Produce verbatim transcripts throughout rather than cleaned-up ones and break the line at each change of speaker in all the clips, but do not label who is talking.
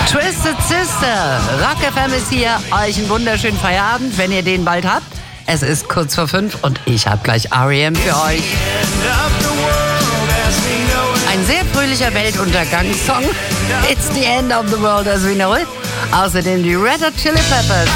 Twisted Sister, Rock F M ist hier. Euch einen wunderschönen Feierabend, wenn ihr den bald habt. Es ist kurz vor fünf und ich habe gleich R E M für euch. Ein sehr fröhlicher Weltuntergangssong. It's the end of the world as we know it. Außerdem die Red Hot Chili Peppers.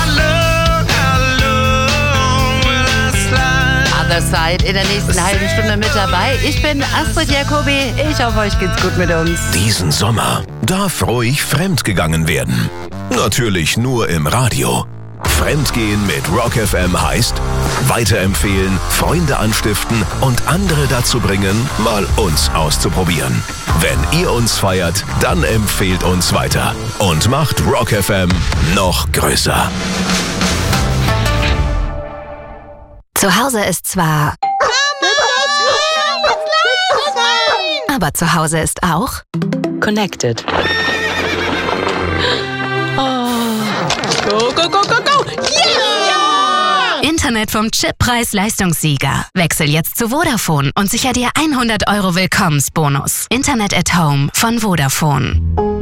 Other Side in der nächsten halben Stunde mit dabei. Ich bin Astrid Jacobi. Ich hoffe, euch geht's gut mit uns.
Diesen Sommer darf ruhig fremdgegangen werden. Natürlich nur im Radio. Fremdgehen mit Rock F M heißt weiterempfehlen, Freunde anstiften und andere dazu bringen, mal uns auszuprobieren. Wenn ihr uns feiert, dann empfehlt uns weiter und macht Rock F M noch größer.
Zu Hause ist zwar... Aber zu Hause ist auch...
Connected. Oh. Go, go, go, go, go! Yeah!
Internet vom Chip Preis-Leistungssieger. Wechsel jetzt zu Vodafone und sicher dir hundert Euro Willkommensbonus. Internet at Home von Vodafone.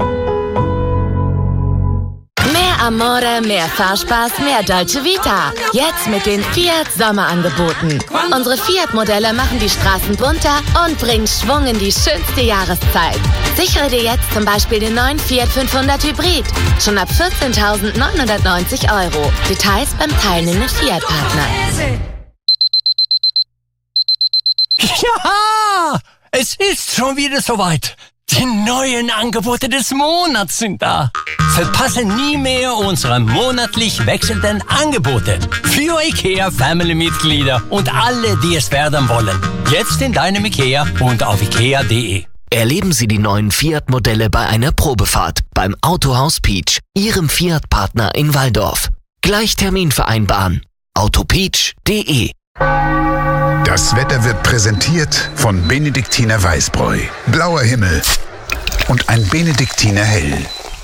Mehr Amore, mehr Fahrspaß, mehr Dolce Vita. Jetzt mit den Fiat Sommerangeboten. Unsere Fiat-Modelle machen die Straßen bunter und bringen Schwung in die schönste Jahreszeit. Sichere dir jetzt zum Beispiel den neuen Fiat fünfhundert Hybrid. Schon ab vierzehntausendneunhundertneunzig Euro. Details beim teilnehmenden Fiat-Partner.
Ja, es ist schon wieder soweit. Die neuen Angebote des Monats sind da. Verpasse nie mehr unsere monatlich wechselnden Angebote für IKEA Family-Mitglieder und alle, die es werden wollen. Jetzt in deinem IKEA und auf ikea punkt de.
Erleben Sie die neuen Fiat-Modelle bei einer Probefahrt beim Autohaus Peach, Ihrem Fiat-Partner in Walldorf. Gleich Termin vereinbaren. autopeach punkt de.
Das Wetter wird präsentiert von Benediktiner Weißbräu. Blauer Himmel und ein Benediktiner Hell.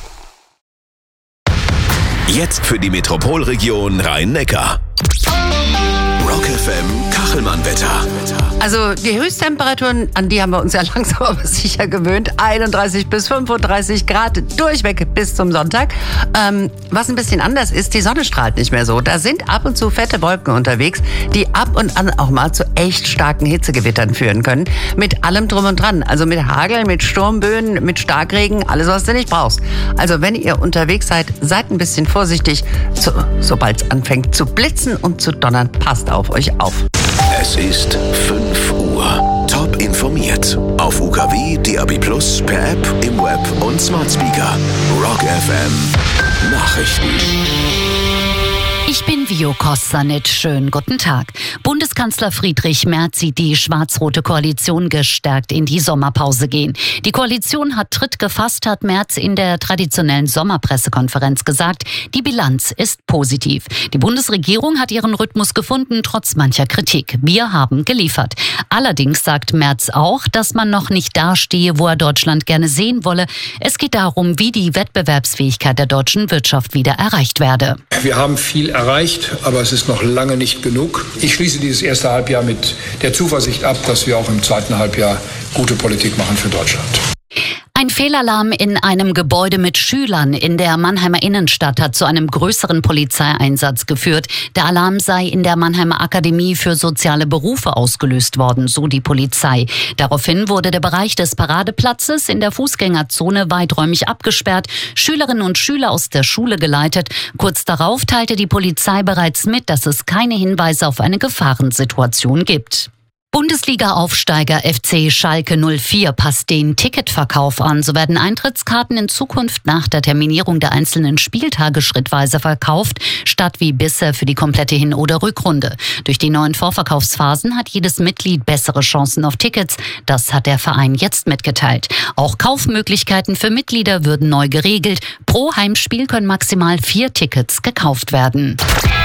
Jetzt für die Metropolregion Rhein-Neckar. Rock F M Kachelmann-Wetter.
Also die Höchsttemperaturen, an die haben wir uns ja langsam aber sicher gewöhnt. einunddreißig bis fünfunddreißig Grad durchweg bis zum Sonntag. Ähm, was ein bisschen anders ist, die Sonne strahlt nicht mehr so. Da sind ab und zu fette Wolken unterwegs, die ab und an auch mal zu echt starken Hitzegewittern führen können. Mit allem drum und dran. Also mit Hagel, mit Sturmböen, mit Starkregen, alles was du nicht brauchst. Also wenn ihr unterwegs seid, seid ein bisschen vorsichtig. So, sobald es anfängt zu blitzen und zu donnern, passt auf euch auf.
Es ist fünf Uhr. Top informiert. Auf U K W, D A B plus, per App, im Web und Smart Speaker. Rock F M. Nachrichten.
Ich bin Vio Kostanic. Schönen guten Tag. Bundeskanzler Friedrich Merz sieht die schwarz-rote Koalition gestärkt in die Sommerpause gehen. Die Koalition hat Tritt gefasst, hat Merz in der traditionellen Sommerpressekonferenz gesagt. Die Bilanz ist positiv. Die Bundesregierung hat ihren Rhythmus gefunden, trotz mancher Kritik. Wir haben geliefert. Allerdings sagt Merz auch, dass man noch nicht dastehe, wo er Deutschland gerne sehen wolle. Es geht darum, wie die Wettbewerbsfähigkeit der deutschen Wirtschaft wieder erreicht werde.
Wir haben viel erreicht, aber es ist noch lange nicht genug. Ich schließe dieses erste Halbjahr mit der Zuversicht ab, dass wir auch im zweiten Halbjahr gute Politik machen für Deutschland.
Ein Fehlalarm in einem Gebäude mit Schülern in der Mannheimer Innenstadt hat zu einem größeren Polizeieinsatz geführt. Der Alarm sei in der Mannheimer Akademie für soziale Berufe ausgelöst worden, so die Polizei. Daraufhin wurde der Bereich des Paradeplatzes in der Fußgängerzone weiträumig abgesperrt, Schülerinnen und Schüler aus der Schule geleitet. Kurz darauf teilte die Polizei bereits mit, dass es keine Hinweise auf eine Gefahrensituation gibt. Bundesliga-Aufsteiger F C Schalke null vier passt den Ticketverkauf an. So werden Eintrittskarten in Zukunft nach der Terminierung der einzelnen Spieltage schrittweise verkauft, statt wie bisher für die komplette Hin- oder Rückrunde. Durch die neuen Vorverkaufsphasen hat jedes Mitglied bessere Chancen auf Tickets. Das hat der Verein jetzt mitgeteilt. Auch Kaufmöglichkeiten für Mitglieder würden neu geregelt. Pro Heimspiel können maximal vier Tickets gekauft werden.